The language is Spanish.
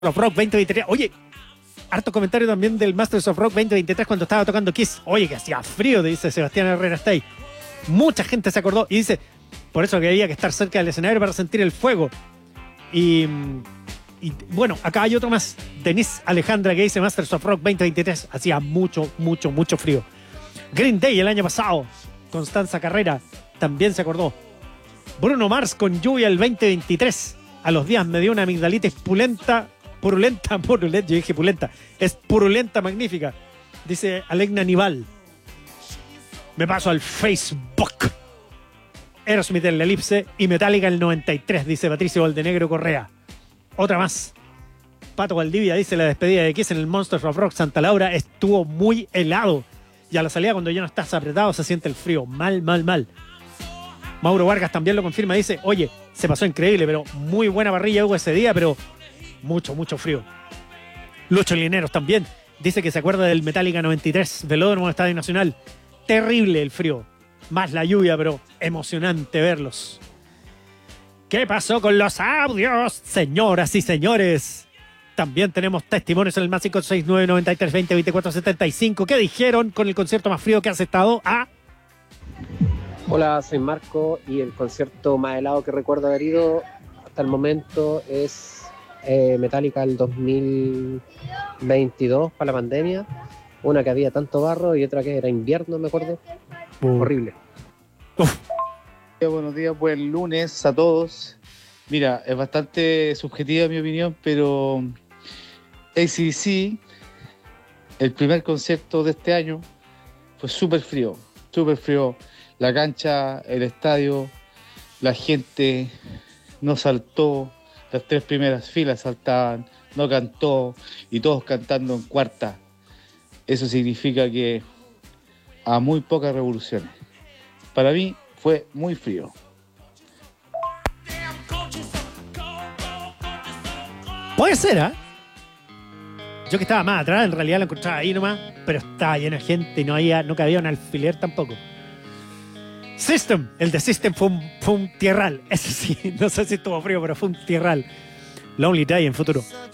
of Rock 2023. Oye, harto comentario también del Masters of Rock 2023 cuando estaba tocando Kiss. Oye, que hacía frío, dice Sebastián Herrera Stay. Mucha gente se acordó y dice, por eso que había que estar cerca del escenario para sentir el fuego. Y bueno, acá hay otro más. Denise Alejandra que dice Masters of Rock 2023. Hacía mucho frío. Green Day el año pasado. Constanza Carrera también se acordó. Bruno Mars con lluvia el 2023. A los días me dio una amigdalitis purulenta, yo dije pulenta. Es purulenta magnífica. Dice Alegna Nival. Me paso al Facebook. Aerosmith en la elipse y Metallica el 93, dice Patricio Valdenegro Correa. Otra más. Pato Valdivia dice la despedida de Kiss en el Monsters of Rock Santa Laura estuvo muy helado. Y a la salida cuando ya no estás apretado se siente el frío. Mal. Mauro Vargas también lo confirma. Dice, oye, se pasó increíble, pero muy buena parrilla hubo ese día, pero mucho frío. Lucho Lineros también dice que se acuerda del Metallica 93, Velódromo Estadio Nacional. Terrible el frío. Más la lluvia, pero emocionante verlos. ¿Qué pasó con los audios? Señoras y señores, también tenemos testimonios en el más 569 93 20 24 75. ¿Qué dijeron con el concierto más frío que has estado? Hola, soy Marco y el concierto más helado que recuerdo haber ido hasta el momento es Metallica el 2022 para la pandemia. Una que había tanto barro y otra que era invierno, me acuerdo. Horrible. Buenos días, buen lunes a todos. Mira, es bastante subjetiva mi opinión, pero AC/DC, el primer concierto de este año, fue súper frío. La cancha, el estadio, la gente no saltó, las tres primeras filas saltaban, no cantó y todos cantando en cuarta. Eso significa que a muy pocas revoluciones. Para mí fue muy frío. Puede ser, ¿eh? Yo que estaba más atrás, en realidad la encontraba ahí nomás, pero estaba llena de gente y no cabía un alfiler tampoco. System, el de System fue un tierral. Ese sí, no sé si estuvo frío, pero fue un tierral. Lonely Day en futuro.